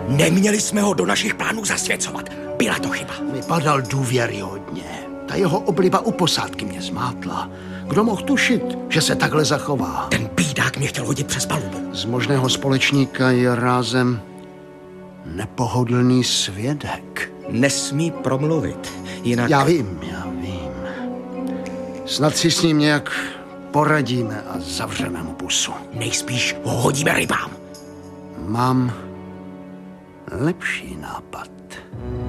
Neměli jsme ho do našich plánů zasvěcovat. Byla to chyba. Vypadal důvěryhodně. Ta jeho obliba u posádky mě zmátla. Kdo mohl tušit, že se takhle zachová? Ten bídák mě chtěl hodit přes palubu. Z možného společníka je rázem nepohodlný svědek. Nesmí promluvit, jinak... Já vím. Snad si s ním nějak poradíme a zavřeme mu pusu. Nejspíš ho hodíme rybám. Mám lepší nápad.